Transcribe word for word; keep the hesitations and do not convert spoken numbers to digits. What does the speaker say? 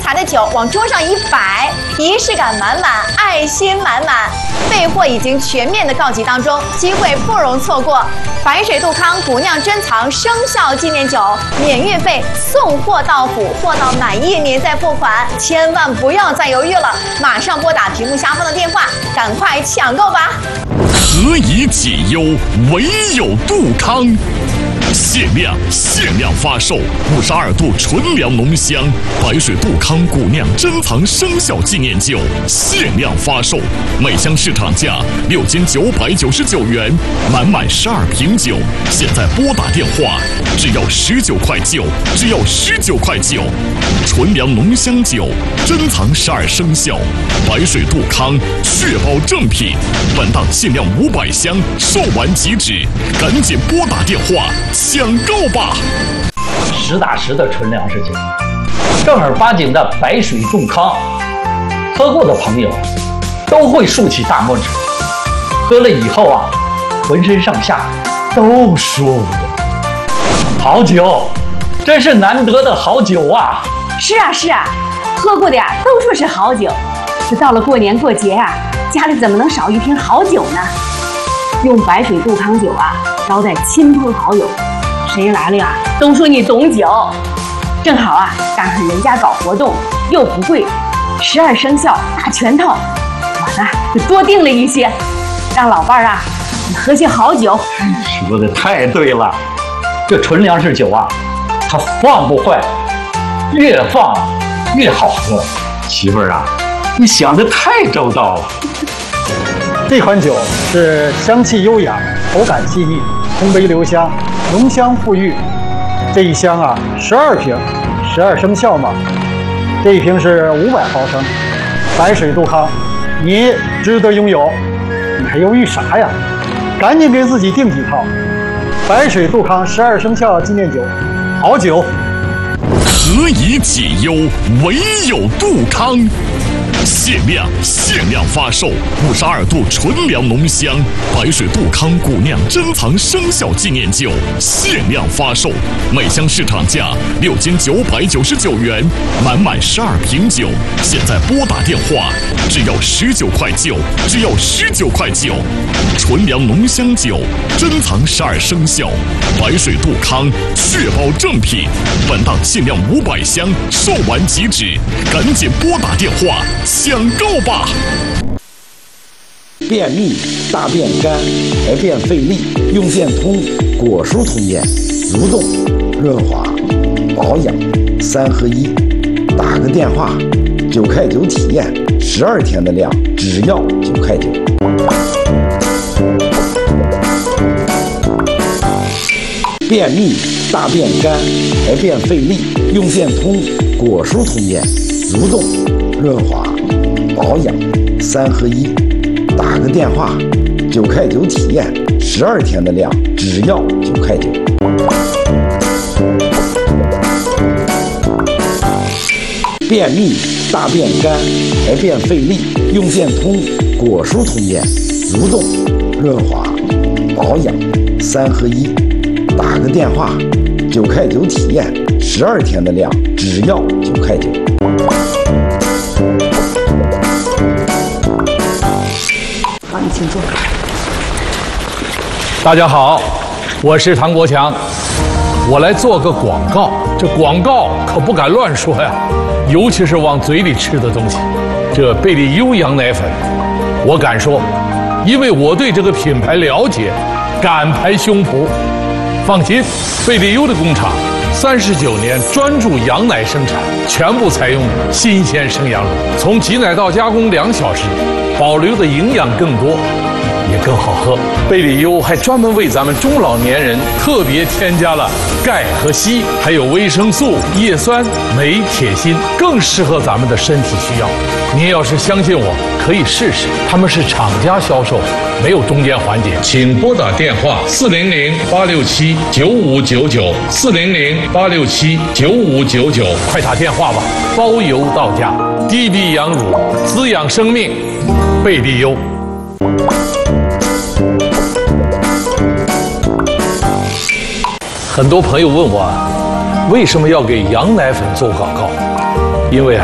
茶的酒往桌上一摆，仪式感满满，爱心满满。备货已经全面的告急当中，机会不容错过。白水杜康古酿珍藏生肖纪念酒，免运费，送货到府，货到满意您再付款，千万不要再犹豫了，马上拨打屏幕下方的电话，赶快抢购吧！ 何以解忧，唯有杜康。限量限量发售五十二度纯粮浓香白水杜康古酿珍藏生肖纪念酒，限量发售，每箱市场价六千九百九十九元，满满十二瓶酒，现在拨打电话，只要十九块九，只要十九块九。纯粮浓香酒，珍藏十二生肖，白水杜康，确保正品。本档限量五百箱，售完即止，赶紧拨打电话抢购吧！ 实打实的纯粮食酒，正儿八经的白水杜康，喝过的朋友都会竖起大拇指，喝了以后啊，浑身上下都舒服的。好酒，真是难得的好酒啊！ 是啊是啊，喝过的呀都说是好酒，这到了过年过节啊，家里怎么能少一瓶好酒呢？用白水杜康酒啊招待亲朋好友，谁来了呀都说你懂酒。正好啊赶上人家搞活动，又不贵，十二生肖大全套，我呢就多订了一些，让老伴儿啊喝些好酒。 说的太对了，这纯粮食酒啊，它放不坏，越放越好喝。媳妇儿啊，你想的太周到了。 这款酒是香气优雅，口感细腻，烘焙留香，浓香馥郁。这一箱啊，十二瓶，十二生肖嘛。这一瓶是五百毫升，白水杜康，你值得拥有。你还犹豫啥呀？赶紧给自己订几套。白水杜康十二生肖纪念酒，好酒。 何以解忧，唯有杜康。限量限量发售五十二度纯粮浓香白水杜康古酿珍藏生肖纪念酒，限量发售，每箱市场价六千九百九十九元，满满十二瓶酒，现在拨打电话，只要十九块九，只要十九块九。纯粮浓香酒，珍藏十二生肖，白水杜康，确保正品。本档限量五百箱，售完即止，赶紧拨打电话抢购吧！ 便秘、大便干、排便费力，用便通果蔬通便，蠕动、润滑、保养三合一。打个电话，九块九体验，十二天的量只要九块九。便秘、大便干、排便费力，用便通果蔬通便，蠕动、润滑、保养三合一。打个电话，九块九体验，十二天的量只要九块九。便秘、大便干、排便费力，用便通果蔬通便，蠕动、润滑、保养三合一。打个电话，九块九体验，十二天的量只要九块九。 好，你请坐。 大家好，我是唐国强，我来做个广告。这广告可不敢乱说呀，尤其是往嘴里吃的东西。这贝利优羊奶粉，我敢说，因为我对这个品牌了解，敢拍胸脯。放心，贝利优的工厂三十九年专注羊奶生产，全部采用新鲜生羊乳，从挤奶到加工两小时，保留的营养更多，也更好喝。贝利优还专门为咱们中老年人特别添加了钙和硒，还有维生素、叶酸、镁、铁、锌，更适合咱们的身体需要。您要是相信我，可以试试。他们是厂家销售，没有中间环节。请拨打电话四零零八六七九五九九四零零八六七九五九九，快打电话吧，包邮到家。低低羊乳，滋养生命，贝利优。很多朋友问我，为什么要给羊奶粉做广告？因为啊，